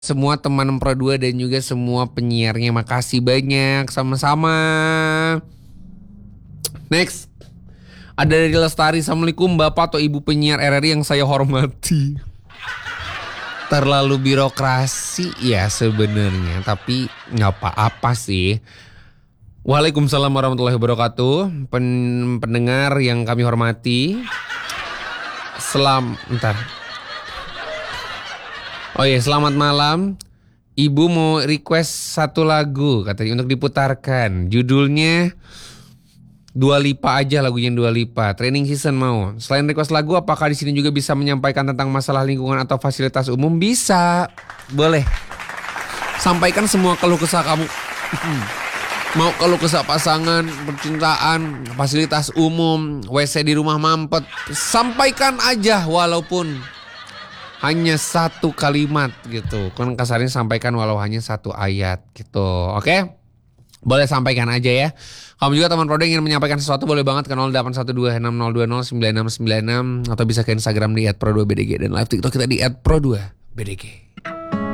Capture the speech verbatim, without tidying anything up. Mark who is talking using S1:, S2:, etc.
S1: Semua teman Pro dua dan juga semua penyiarnya, makasih banyak, sama-sama. Next, ada dari Lestari. Assalamualaikum Bapak atau Ibu penyiar R R I yang saya hormati. Terlalu birokrasi ya sebenarnya, tapi nggak apa-apa sih. Waalaikumsalam warahmatullahi wabarakatuh. Pen pendengar yang kami hormati, selam entar. Oh ya, selamat malam. Ibu mau request satu lagu katanya untuk diputarkan. Judulnya Dua Lipa aja, lagunya Dua Lipa. Training season mau. Selain request lagu, apakah di sini juga bisa menyampaikan tentang masalah lingkungan atau fasilitas umum? Bisa. Boleh. Sampaikan semua keluh kesah kamu. Mau keluh kesah pasangan, percintaan, fasilitas umum, W C di rumah mampet. Sampaikan aja walaupun hanya satu kalimat gitu. Kan kasarnya sampaikan walau hanya satu ayat gitu. Oke? Boleh sampaikan aja ya. Kamu juga teman Prodo ingin menyampaikan sesuatu, boleh banget ke nol delapan satu dua enam nol dua nol sembilan enam sembilan enam atau bisa ke Instagram di et pro dua b d g dan live TikTok kita di et pro dua b d g.